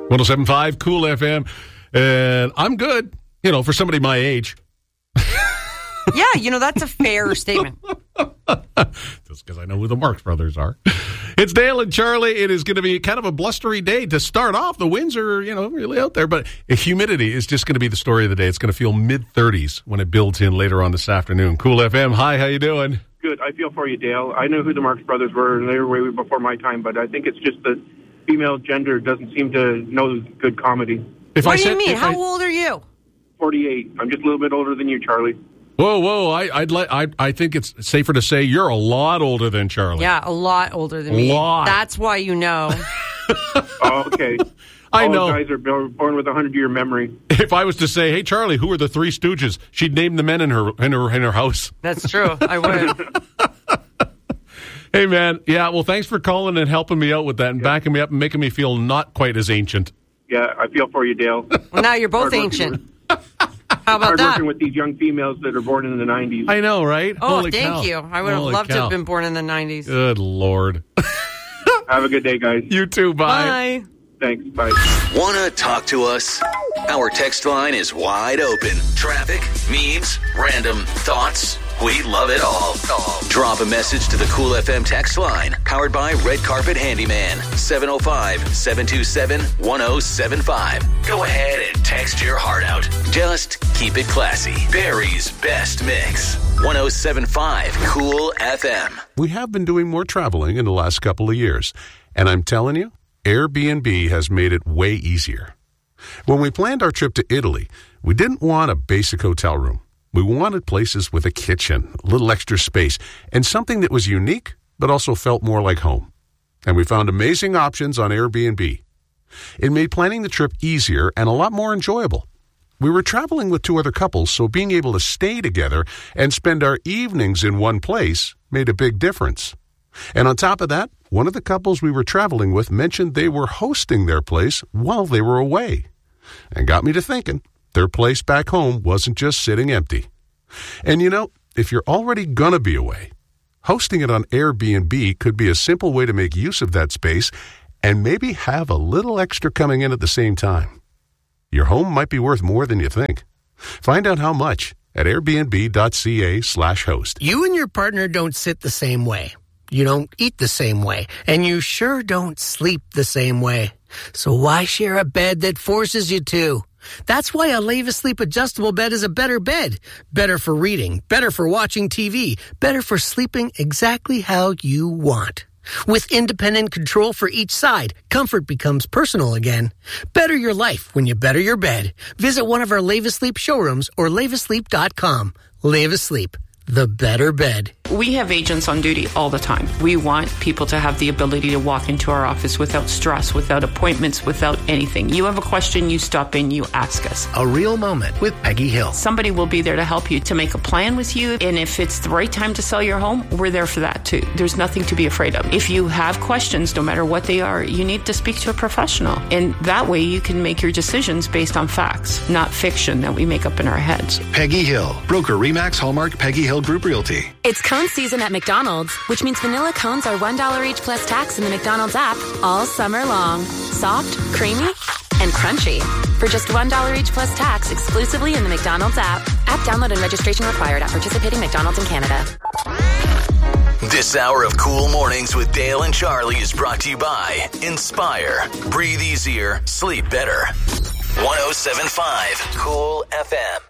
107.5 Cool FM. And I'm good, for somebody my age. Yeah, that's a fair statement. Just because I know who the Marx Brothers are. It's Dale and Charlie. It is going to be kind of a blustery day to start off. The winds are, really out there. But humidity is just going to be the story of the day. It's going to feel mid-30s when it builds in later on this afternoon. Cool FM. Hi, how you doing? Good. I feel for you, Dale. I know who the Marx Brothers were, and they were way before my time. But I think it's just that female gender doesn't seem to know good comedy. What do you mean? How old are you? 48. I'm just a little bit older than you, Charlie. Whoa! I think it's safer to say you're a lot older than Charlie. Yeah, a lot older than me. That's why you know. Oh, okay. I know. All guys are born with a 100-year memory. If I was to say, "Hey, Charlie, who are the Three Stooges?" she'd name the men in her house. That's true. I would. Hey, man. Yeah. Well, thanks for calling and helping me out with that and backing me up and making me feel not quite as ancient. Yeah, I feel for you, Dale. Well, now you're both ancient. How about that? Working with these young females that are born in the 90s. I know, right? Oh, Holy thank cow. you. I would have loved to have been born in the 90s. Good Lord. Have a good day, guys. You too. Bye. Bye. Thanks. Bye. Want to talk to us? Our text line is wide open. Traffic, memes, random thoughts. We love it all. Drop a message to the Cool FM text line, powered by Red Carpet Handyman, 705-727-1075. Go ahead and text your heart out. Just keep it classy. Barry's Best Mix, 107.5 Cool FM. We have been doing more traveling in the last couple of years, and I'm telling you, Airbnb has made it way easier. When we planned our trip to Italy, we didn't want a basic hotel room. We wanted places with a kitchen, a little extra space, and something that was unique, but also felt more like home. And we found amazing options on Airbnb. It made planning the trip easier and a lot more enjoyable. We were traveling with two other couples, so being able to stay together and spend our evenings in one place made a big difference. And on top of that, one of the couples we were traveling with mentioned they were hosting their place while they were away. And got me to thinking. Their place back home wasn't just sitting empty. And if you're already going to be away, hosting it on Airbnb could be a simple way to make use of that space and maybe have a little extra coming in at the same time. Your home might be worth more than you think. Find out how much at airbnb.ca/host. You and your partner don't sit the same way. You don't eat the same way. And you sure don't sleep the same way. So why share a bed that forces you to? That's why a Leva Sleep adjustable bed is a better bed. Better for reading, better for watching TV, better for sleeping exactly how you want. With independent control for each side, comfort becomes personal again. Better your life when you better your bed. Visit one of our Leva Sleep showrooms or levasleep.com. Leva Sleep, the better bed. We have agents on duty all the time. We want people to have the ability to walk into our office without stress, without appointments, without anything. You have a question, you stop in, you ask us. A real moment with Peggy Hill. Somebody will be there to help you, to make a plan with you. And if it's the right time to sell your home, we're there for that too. There's nothing to be afraid of. If you have questions, no matter what they are, you need to speak to a professional. And that way you can make your decisions based on facts, not fiction that we make up in our heads. Peggy Hill, broker Remax Hallmark Peggy Hill Group Realty. It's cone season at McDonald's, which means vanilla cones are $1 each plus tax in the McDonald's app all summer long. Soft, creamy, and crunchy. For just $1 each plus tax exclusively in the McDonald's app. App download and registration required at participating McDonald's in Canada. This hour of Cool Mornings with Dale and Charlie is brought to you by Inspire. Breathe easier, sleep better. 107.5 Cool FM.